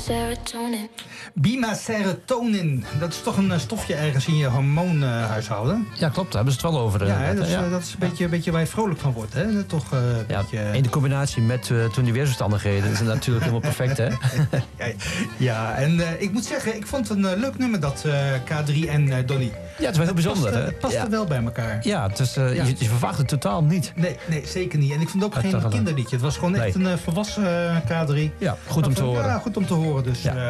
Bima serotonin. Dat is toch een stofje ergens in je hormoonhuishouden. Ja, klopt. Daar hebben ze het wel over. Dat is een beetje waar je vrolijk van wordt. Hè? Toch, in de combinatie met toen die weersomstandigheden is het natuurlijk helemaal perfect, hè? Ja, en ik moet zeggen, ik vond het een leuk nummer, dat K3 en Donny. Ja, het is wel heel bijzonder, hè? Het past er wel bij elkaar. Ja, het is, je verwacht het totaal niet. Nee, zeker niet. En ik vond het ook geen kinderliedje. Het was gewoon echt een volwassen K3. Ja, goed om te horen. Ja, goed om te horen. Dus,